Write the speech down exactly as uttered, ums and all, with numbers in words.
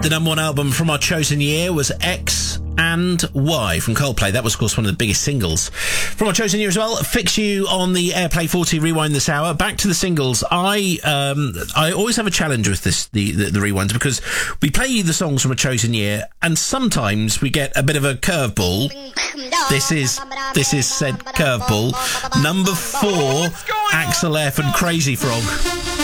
The number one album from our chosen year was X and Y from Coldplay. That was, of course, one of the biggest singles from our chosen year as well. Fix You on the Airplay forty Rewind this hour. Back to the singles. I um, I always have a challenge with this the, the, the rewinds, because we play the songs from a chosen year, and sometimes we get a bit of a curveball. This is this is said curveball. Number four, Axel F and Crazy Frog.